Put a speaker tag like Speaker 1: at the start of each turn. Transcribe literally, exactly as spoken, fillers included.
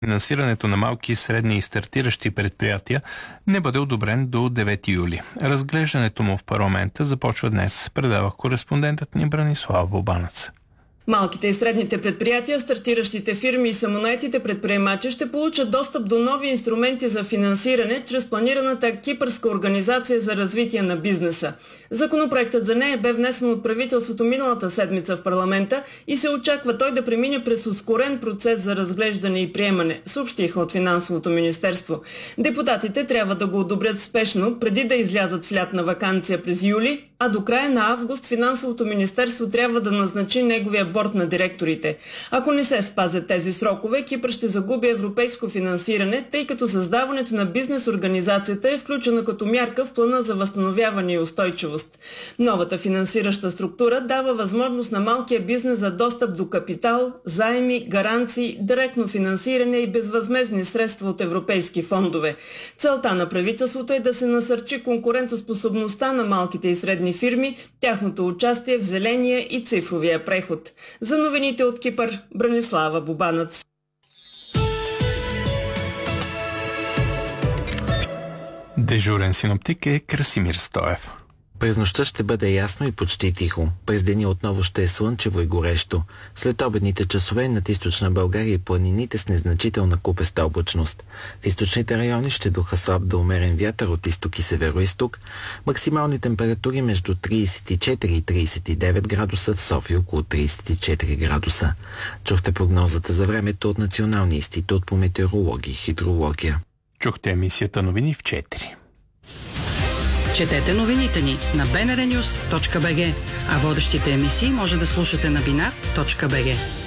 Speaker 1: Финансирането на малки, средни и стартиращи предприятия не бъде одобрен до девети юли. Разглеждането му в парламента започва днес, предава кореспондентът ни Бранислава Бобанец.
Speaker 2: Малките и средните предприятия, стартиращите фирми и самонаетите предприемачи ще получат достъп до нови инструменти за финансиране чрез планираната Кипърска организация за развитие на бизнеса. Законопроектът за нея бе внесен от правителството миналата седмица в парламента и се очаква той да премине през ускорен процес за разглеждане и приемане, съобщиха от Финансовото министерство. Депутатите трябва да го одобрят спешно, преди да излязат в лятна ваканция през юли, а до края на август Финансовото министерство трябва да назначи неговия борд на директорите. Ако не се спазят тези срокове, Кипър ще загуби европейско финансиране, тъй като създаването на бизнес организацията е включена като мярка в плана за възстановяване и устойчивост. Новата финансираща структура дава възможност на малкия бизнес за достъп до капитал, заеми, гаранции, директно финансиране и безвъзмездни средства от европейски фондове. Целта на правителството е да се насърчи конкурентоспособността на малките и средни фирми, тяхното участие в зеления и цифровия преход. За новините от Кипър, Бранислава Бобанец.
Speaker 1: Дежурен синоптик е Красимир Стоев.
Speaker 3: През нощта ще бъде ясно и почти тихо. През деня отново ще е слънчево и горещо. След обедните часове над източна България и планините с незначителна купеста облачност. В източните райони ще духа слаб до умерен вятър от изток и северо-исток. Максимални температури между тридесет и четири и тридесет и девет градуса, в София около тридесет и четири градуса. Чухте прогнозата за времето от Националния институт по метеорология и хидрология.
Speaker 1: Чухте емисията новини в четири.
Speaker 4: Четете новините ни на би ен ар нюс точка би джи, а водещите емисии може да слушате на бинар точка би джи.